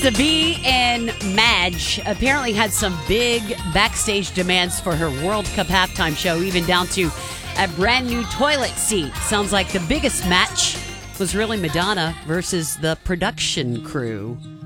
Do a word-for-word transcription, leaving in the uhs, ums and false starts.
Lisa B and Madge apparently had some big backstage demands for her World Cup halftime show, even down to a brand new toilet seat. Sounds like the biggest match was really Madonna versus the production crew.